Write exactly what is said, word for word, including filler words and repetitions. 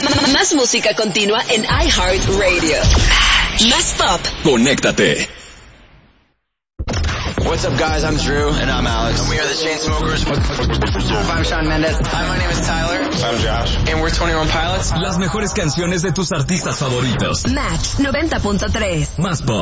Más música continua en iHeartRadio. Más pop. Conéctate. What's up, guys? I'm Drew. And I'm Alex. And we are the Chainsmokers. I'm Shawn Mendes. Hi, my name is Tyler. I'm Josh. And we're twenty-one Pilots. Las mejores canciones de tus artistas favoritos. Match noventa punto tres. Más pop.